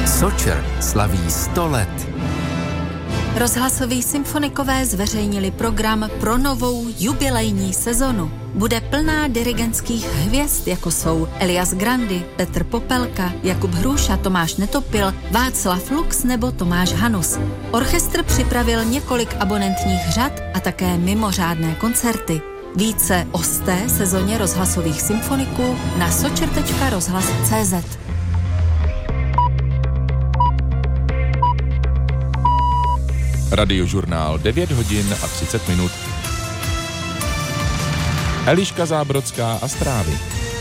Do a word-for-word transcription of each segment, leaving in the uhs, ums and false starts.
Sočer slaví sto let. Rozhlasoví symfonikové zveřejnili program pro novou jubilejní sezonu. Bude plná dirigentských hvězd, jako jsou Elias Grandi, Petr Popelka, Jakub Hruša, Tomáš Netopil, Václav Lux nebo Tomáš Hanus. Orchestr připravil několik abonentních řad a také mimořádné koncerty. Více o sté sezóně rozhlasových symfoniků na sočer tečka rozhlas tečka cé zet. Radiožurnál devět hodin a třicet minut. Eliška Zábrodská a zprávy.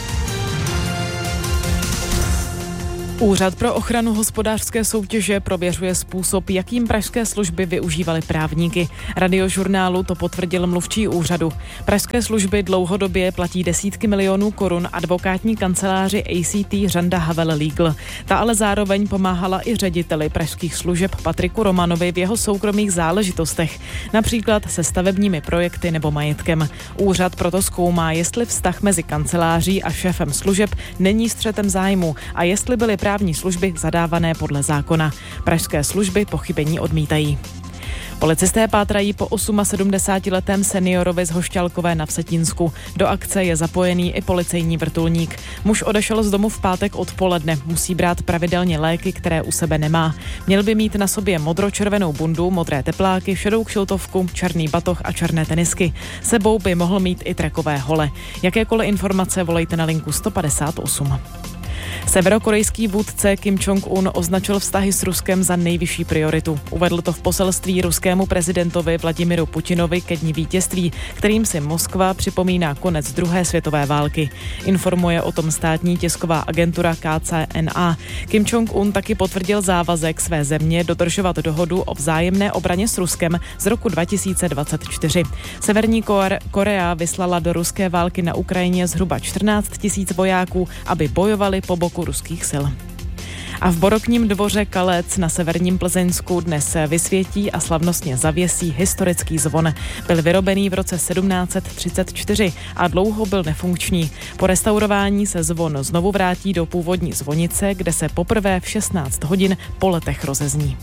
Úřad pro ochranu hospodářské soutěže prověřuje způsob, jakým pražské služby využívaly právníky. Radiožurnálu to potvrdil mluvčí úřadu. Pražské služby dlouhodobě platí desítky milionů korun advokátní kanceláři A C T Řanda Havel Legal. Ta ale zároveň pomáhala i řediteli pražských služeb Patriku Romanovi v jeho soukromých záležitostech, například se stavebními projekty nebo majetkem. Úřad proto zkoumá, jestli vztah mezi kanceláří a šéfem služeb není střetem zájmu a jestli byly právní služby zadávané podle zákona. Pražské služby pochybení odmítají. Policisté pátrají po sedmdesátiosmiletém seniorovi z Hošťálkové na Vsetínsku. Do akce je zapojený i policejní vrtulník. Muž odešel z domu v pátek odpoledne. Musí brát pravidelně léky, které u sebe nemá. Měl by mít na sobě modro-červenou bundu, modré tepláky, šedou kšiltovku, černý batoh a černé tenisky. Sebou by mohl mít i trekové hole. Jakékoliv informace volejte na linku sto padesát osm. Severokorejský vůdce Kim Jong-un označil vztahy s Ruskem za nejvyšší prioritu. Uvedl to v poselství ruskému prezidentovi Vladimiru Putinovi ke dni vítězství, kterým si Moskva připomíná konec druhé světové války. Informuje o tom státní tisková agentura K C N A. Kim Jong-un taky potvrdil závazek své země dodržovat dohodu o vzájemné obraně s Ruskem z roku dva tisíce dvacet čtyři. Severní Korea vyslala do ruské války na Ukrajině zhruba čtrnáct tisíc vojáků, aby bojovali po boku ruských sil. A v barokním dvoře Kalec na severním Plzeňsku dnes vysvětí a slavnostně zavěsí historický zvon. Byl vyrobený v roce sedmnáct set třicet čtyři a dlouho byl nefunkční. Po restaurování se zvon znovu vrátí do původní zvonice, kde se poprvé v šestnáct hodin po letech rozezní.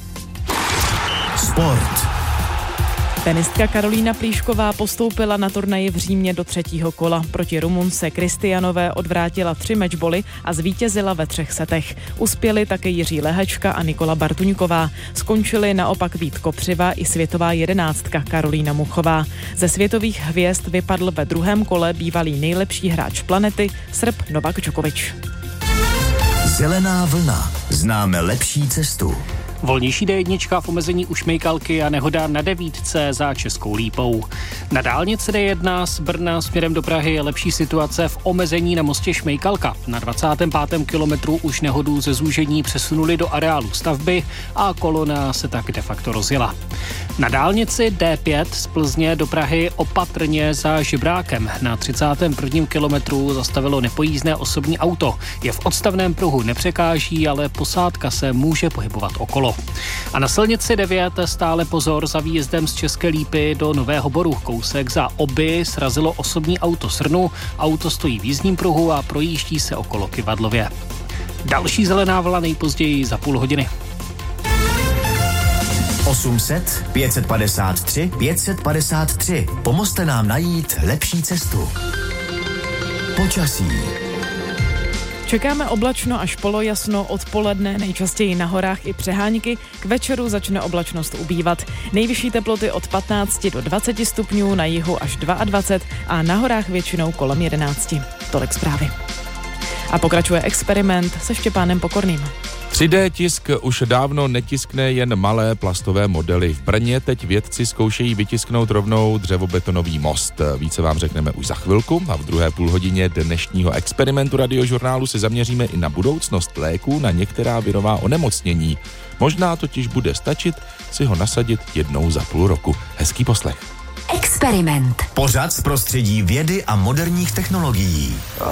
Sport. Tenistka Karolína Plíšková postoupila na turnaji v Římě do třetího kola. Proti Rumunce Kristianové odvrátila tři mečboly a zvítězila ve třech setech. Uspěli také Jiří Lehečka a Nikola Bartuňková. Skončili naopak Vít Kopřiva i světová jedenáctka Karolína Muchová. Ze světových hvězd vypadl ve druhém kole bývalý nejlepší hráč planety Srb Novak Djokovič. Zelená vlna. Známe lepší cestu. Volnější D jedna v omezení u Šmejkalky a nehoda na devítce za Českou Lípou. Na dálnici D jedna z Brna směrem do Prahy je lepší situace v omezení na mostě Šmejkalka. Na dvacátém pátém kilometru už nehodu ze zúžení přesunuli do areálu stavby a kolona se tak de facto rozjela. Na dálnici D pět z Plzně do Prahy opatrně za Žebrákem. Na třicátém prvním kilometru zastavilo nepojízdné osobní auto. Je v odstavném pruhu, nepřekáží, ale posádka se může pohybovat okolo. A na silnici devět stále pozor za výjezdem z České Lípy do Nového Boru. Kousek za Oby srazilo osobní auto Srnu. Auto stojí v jízdním pruhu a projíždí se okolo Kyvadlově. Další zelená vlna nejpozději za půl hodiny. osm set, pět set padesát tři, pět set padesát tři. Pomozte nám najít lepší cestu. Počasí. Čekáme oblačno až polojasno, odpoledne nejčastěji na horách i přehánky, k večeru začne oblačnost ubývat. Nejvyšší teploty od patnáct do dvaceti stupňů, na jihu až dvacet dva a na horách většinou kolem jedenácti. Tolik zprávy. A pokračuje experiment se Štěpánem Pokorným. tři dé tisk už dávno netiskne jen malé plastové modely. V Brně teď vědci zkoušejí vytisknout rovnou dřevobetonový most. Více vám řekneme už za chvilku a v druhé půlhodině dnešního experimentu Radiožurnálu se zaměříme i na budoucnost léků na některá virová onemocnění. Možná totiž bude stačit si ho nasadit jednou za půl roku. Hezký poslech. Experiment. Pořad z prostředí vědy a moderních technologií.